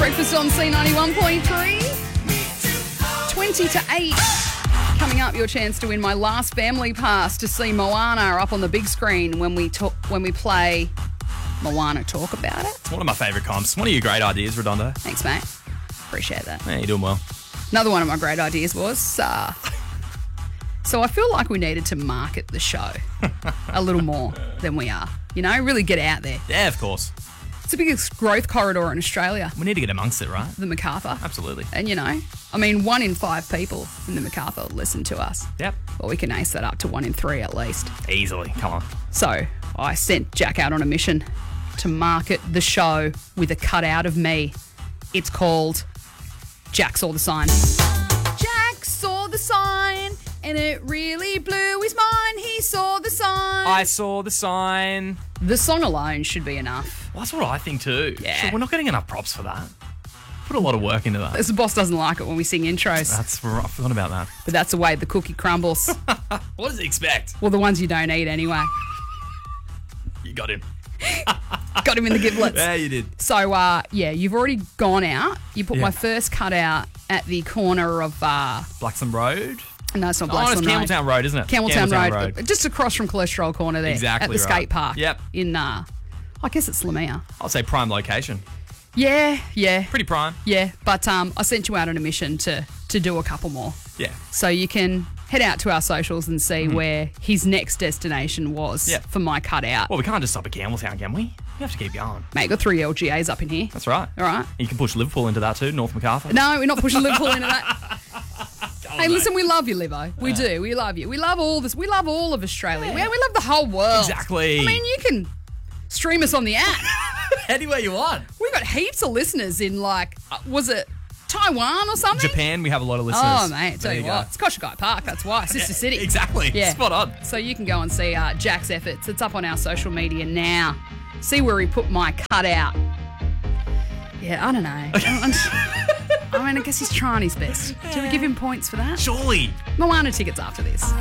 Breakfast on C91.3. 20 to 8. Coming up, your chance to win my last family pass to see Moana up on the big screen when we play Moana Talk About It. It's one of my favourite comps. One of your great ideas, Redondo. Thanks, mate. Appreciate that. Yeah, you're doing well. Another one of my great ideas was, so I feel like we needed to market the show a little more than we are. You know, really get out there. Yeah, of course. It's the biggest growth corridor in Australia, We need to get amongst it, right? the MacArthur. Absolutely. And, you know, I mean, 1 in 5 people in the MacArthur listen to us. Yep. Well, we can ace that up to 1 in 3 at least. Easily. Come on. So I sent Jack out on a mission to market the show with a cutout of me. It's called Jack Saw the Sign. Jack saw the sign and it really blew his mind. He saw the sign. I saw the sign. The song alone should be enough. Well, that's what I think too. Yeah. Sure, we're not getting enough props for that. Put a lot of work into that. The boss doesn't like it when we sing intros, That's I forgot about that. but that's the way the cookie crumbles. What does he expect? Well, the ones you don't eat anyway. You got him. Got him in the giblets. Yeah, you did. So, yeah, you've already gone out. You put Yeah. my first cutout at the corner of, Blackstone Road. no, it's not Oh, it's Blackstone Road. Campbelltown Road, isn't it? Campbelltown Road. Just across from Cholesterol Corner there. Exactly At the right. skate park. Yep. In, I guess it's Lamia. I'll say prime location. Yeah. Pretty prime. Yeah, but I sent you out on a mission to do a couple more. Yeah. So you can head out to our socials and see where his next destination was Yeah. for my cutout. Well, we can't just stop at Campbelltown, can we? We have to keep going. Mate, got 3 LGAs up in here. That's right. All right. You can push Liverpool into that too, North MacArthur. No, we're not pushing Liverpool into that. Hey, listen, we love you, Livo. We do. We love you. We love all this. We love all of Australia. We love the whole world. Exactly. I mean, you can stream us on the app. Anywhere you want. We've got heaps of listeners in, like, was it Taiwan or something? Japan, we have a lot of listeners. Oh, mate, tell There you you go. what. It's Koshikai Park, that's why. Sister City. Exactly. Yeah. Spot on. So you can go and see Jack's efforts. It's up on our social media now. See where he put my cutout. Yeah, I don't know. I mean, I guess he's trying his best. Do we give him points for that? Surely. Moana tickets after this.